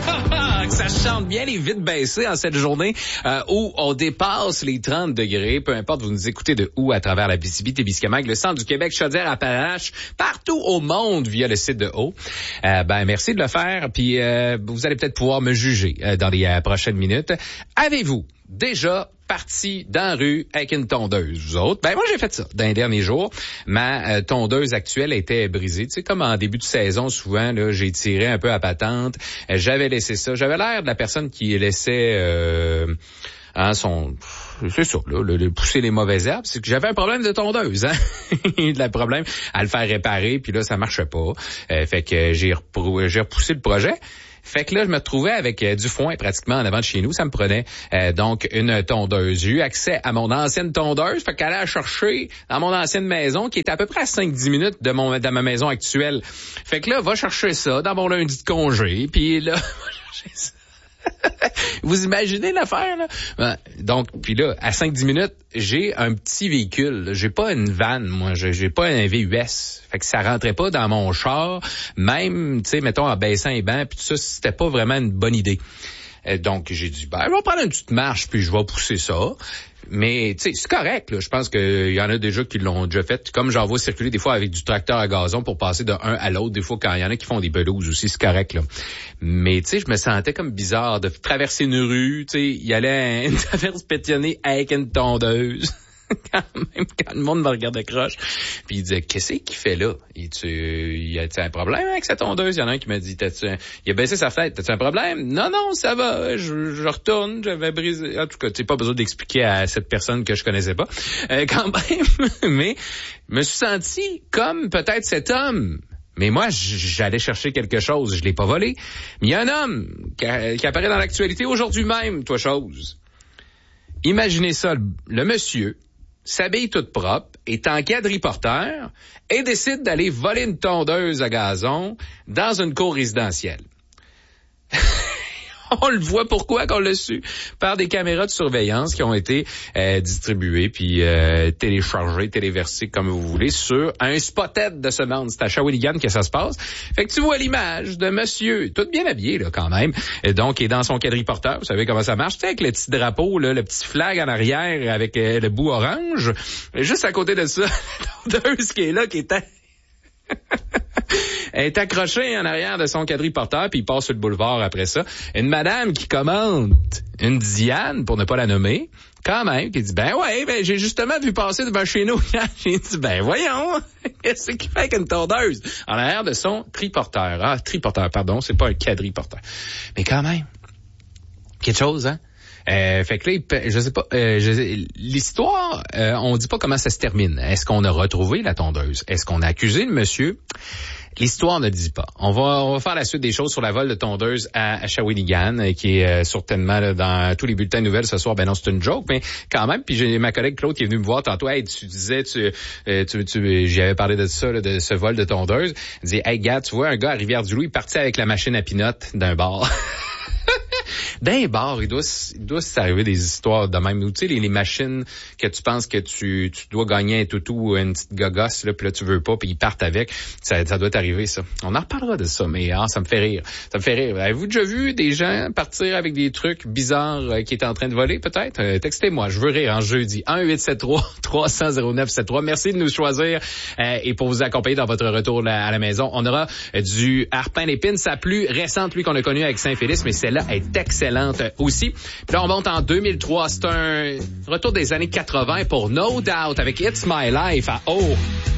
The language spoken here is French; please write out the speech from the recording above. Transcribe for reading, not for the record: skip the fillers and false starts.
Que ça chante bien les vitres baissées en cette journée où on dépasse les 30 degrés. Peu importe, vous nous écoutez de où à travers la Abitibi-Témiscamingue, le centre du Québec, Chaudière-Appalaches, partout au monde via le site de Haut. Merci de le faire. Puis vous allez peut-être pouvoir me juger dans les prochaines minutes. Avez-vous déjà parti dans la rue avec une tondeuse, vous autres? Moi, j'ai fait ça dans les derniers jours. Ma tondeuse actuelle était brisée. Tu sais, comme en début de saison, souvent, là, j'ai tiré un peu à patente. J'avais laissé ça. J'avais l'air de la personne qui laissait c'est ça, là, pousser les mauvaises herbes. C'est que j'avais un problème de tondeuse, hein. Le problème à le faire réparer, puis là, ça marchait pas. Fait que j'ai repoussé le projet. Fait que là, je me retrouvais avec du foin pratiquement en avant de chez nous. Ça me prenait donc une tondeuse. J'ai eu accès à mon ancienne tondeuse. Fait qu'elle allait chercher dans mon ancienne maison qui est à peu près à 5-10 minutes de ma maison actuelle. Fait que là, va chercher ça dans mon lundi de congé. Puis là, va chercher ça. Vous imaginez l'affaire, là? Donc, puis là, à 5-10 minutes, j'ai un petit véhicule. J'ai pas une vanne, moi. J'ai pas un VUS. Fait que ça rentrait pas dans mon char. Même, tu sais, mettons, en baissant les bancs, puis tout ça, c'était pas vraiment une bonne idée. Donc, j'ai dit, je vais prendre une petite marche, puis je vais pousser ça. Mais, tu sais, c'est correct, là. Je pense qu'il y en a déjà qui l'ont déjà fait. Comme j'en vois circuler des fois avec du tracteur à gazon pour passer d'un à l'autre. Des fois, quand il y en a qui font des pelouses aussi, c'est correct, là. Mais, tu sais, je me sentais comme bizarre de traverser une rue. Tu sais, il y allait une traverse pétionnée avec une tondeuse. Quand le monde me regardait croche. Puis il disait, qu'est-ce qu'il fait là? Y a-t-il un problème avec sa tondeuse? Il y en a un qui m'a dit, il a baissé sa fenêtre. T'as-tu un problème? Non, ça va. Je retourne. J'avais brisé. En tout cas, tu sais, pas besoin d'expliquer à cette personne que je connaissais pas. Quand même. Mais, je me suis senti comme peut-être cet homme. Mais moi, j'allais chercher quelque chose. Je l'ai pas volé. Mais il y a un homme qui apparaît dans l'actualité aujourd'hui même, toi chose. Imaginez ça, le monsieur s'habille toute propre, est en quadriporteur et décide d'aller voler une tondeuse à gazon dans une cour résidentielle. On le voit pourquoi qu'on l'a su par des caméras de surveillance qui ont été distribuées puis téléchargées, téléversées comme vous voulez sur un spot-head de ce monde. C'est à Shawinigan que ça se passe. Fait que tu vois l'image de monsieur, tout bien habillé là quand même. Et donc, il est dans son quadriporteur. Vous savez comment ça marche? Tu sais, avec le petit drapeau, là, le petit flag en arrière avec le bout orange. Et juste à côté de ça, la tondeuse qui est là, qui est elle est accrochée en arrière de son quadriporteur, puis il passe sur le boulevard après ça. Une madame qui commente, une Diane, pour ne pas la nommer, quand même, qui dit, j'ai justement vu passer devant chez nous. J'ai dit, voyons, qu'est-ce qu'il fait avec une tondeuse? En arrière de son triporteur. Ah, triporteur, pardon, c'est pas un quadriporteur. Mais quand même, quelque chose, hein? Fait que là, je sais pas, l'histoire, on dit pas comment ça se termine. Est-ce qu'on a retrouvé la tondeuse? Est-ce qu'on a accusé le monsieur? L'histoire ne dit pas. On va faire la suite des choses sur la vol de tondeuse à Shawinigan, qui est certainement là, dans tous les bulletins de nouvelles ce soir. Ben non, c'est une joke, mais quand même. Puis j'ai ma collègue Claude qui est venue me voir tantôt. Hey, tu disais, j'avais parlé de ça, là, de ce vol de tondeuse. Elle dit, hey, gars, tu vois, un gars à Rivière-du-Loup, il partit avec la machine à pinotte d'un bar. D'un bar, il doit s'arriver des histoires de même. Tu sais, les machines que tu penses que tu dois gagner un toutou ou une petite gogosse, là, puis là, tu veux pas, puis ils partent avec. Ça doit t'arriver, ça. On en reparlera de ça, mais ça me fait rire. Ça me fait rire. Avez-vous déjà vu des gens partir avec des trucs bizarres qui étaient en train de voler, peut-être? Textez-moi, je veux rire en jeudi. 1-873-300-0973. Merci de nous choisir et pour vous accompagner dans votre retour à la maison. On aura du harpin d'épines, sa plus récente, lui, qu'on a connu avec Saint-Félix, mais celle-là est excellente aussi. Puis là, on monte en 2003. C'est un retour des années 80 pour No Doubt avec It's My Life à